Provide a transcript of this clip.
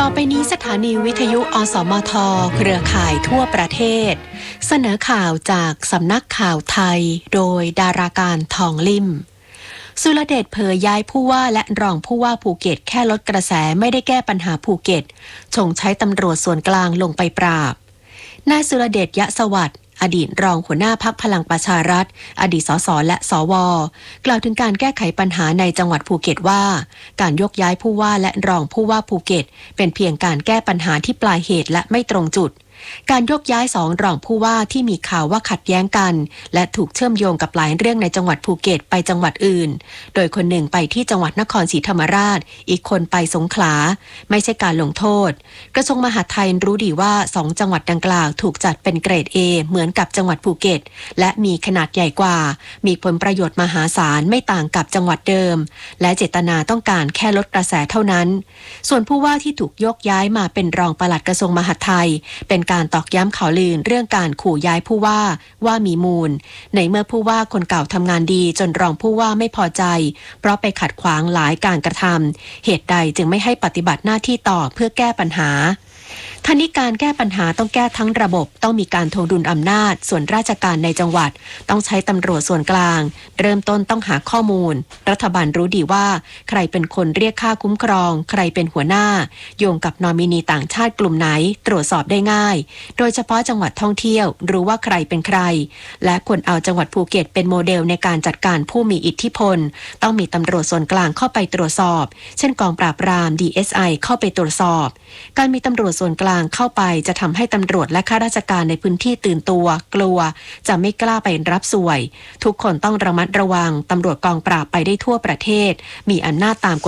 ต่อไปนี้สถานีวิทยุอสมทเครือข่ายทั่วประเทศเสนอข่าวจากสำนักข่าวไทยโดยดาราการทองลิ่มสุรเดชเผยย้ายผู้ว่าและรองผู้ว่าภูเก็ตแค่ลดกระแสไม่ได้แก้ปัญหาภูเก็ตชงใช้ตำรวจส่วนกลางลงไปปราบนายสุรเดชยะสวัสดิ์อดีตรองหัวหน้าพรรคพลังประชารัฐอดีตสสและสวกล่าวถึงการแก้ไขปัญหาในจังหวัดภูเก็ตว่าการยกย้ายผู้ว่าและรองผู้ว่าภูเก็ตเป็นเพียงการแก้ปัญหาที่ปลายเหตุและไม่ตรงจุดการยกย้าย2รองผู้ว่าที่มีข่าวว่าขัดแย้งกันและถูกเชื่อมโยงกับหลายเรื่องในจังหวัดภูเก็ตไปจังหวัดอื่นโดยคนหนึ่งไปที่จังหวัดนครศรีธรรมราชอีกคนไปสงขลาไม่ใช่การลงโทษกระทรวงมหาดไทยรู้ดีว่า2จังหวัดดังกล่าวถูกจัดเป็นเกรด A เหมือนกับจังหวัดภูเก็ตและมีขนาดใหญ่กว่ามีผลประโยชน์มหาศาลไม่ต่างกับจังหวัดเดิมและเจตนาต้องการแค่ลดกระแสเท่านั้นส่วนผู้ว่าที่ถูกยกย้ายมาเป็นรองปลัดกระทรวงมหาดไทยเป็นการตอกย้ำข่าวลือเรื่องการขู่ย้ายผู้ว่ามีมูลในเมื่อผู้ว่าคนเก่าทำงานดีจนรองผู้ว่าไม่พอใจเพราะไปขัดขวางหลายการกระทำเหตุใดจึงไม่ให้ปฏิบัติหน้าที่ต่อเพื่อแก้ปัญหาทั้งนี้การแก้ปัญหาต้องแก้ทั้งระบบต้องมีการทวงดุลอำนาจส่วนราชการในจังหวัดต้องใช้ตำรวจส่วนกลางเริ่มต้นต้องหาข้อมูลรัฐบาลรู้ดีว่าใครเป็นคนเรียกค่าคุ้มครองใครเป็นหัวหน้าโยงกับนอมินีต่างชาติกลุ่มไหนตรวจสอบได้ง่ายโดยเฉพาะจังหวัดท่องเที่ยวรู้ว่าใครเป็นใครและควรเอาจังหวัดภูเก็ตเป็นโมเดลในการจัดการผู้มีอิทธิพลต้องมีตำรวจส่วนกลางเข้าไปตรวจสอบเช่นกองปราบปราม DSI เข้าไปตรวจสอบการมีตำรวจส่วนกลางเข้าไปจะทำให้ตำรวจและข้าราชการในพื้นที่ตื่นตัวกลัวจะไม่กล้าไปรับสวยทุกคนต้องระมัดระวังตำรวจกองปราบไปได้ทั่วประเทศมีอำนาจตาม